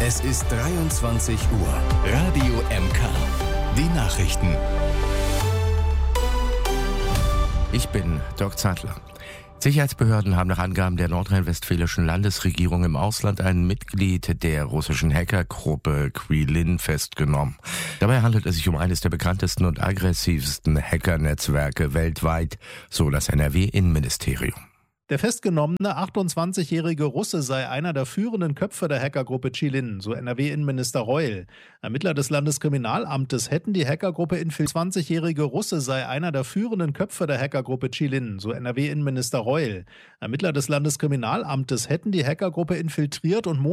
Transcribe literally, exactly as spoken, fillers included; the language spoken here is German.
Es ist dreiundzwanzig Uhr. Radio M K. Die Nachrichten. Ich bin Dirk Zeitler. Sicherheitsbehörden haben nach Angaben der nordrhein-westfälischen Landesregierung im Ausland ein Mitglied der russischen Hackergruppe Qilin festgenommen. Dabei handelt es sich um eines der bekanntesten und aggressivsten Hackernetzwerke weltweit, so das N R W-Innenministerium. Der festgenommene achtundzwanzigjährige Russe sei einer der führenden Köpfe der Hackergruppe Qilin, so N R W-Innenminister Reul. Ermittler des Landeskriminalamtes hätten die Hackergruppe infiltriert. zwanzigjährige Russe sei einer der führenden Köpfe der Hackergruppe Qilin, so N R W-Innenminister Reul. Ermittler des Landeskriminalamtes hätten die Hackergruppe infiltriert und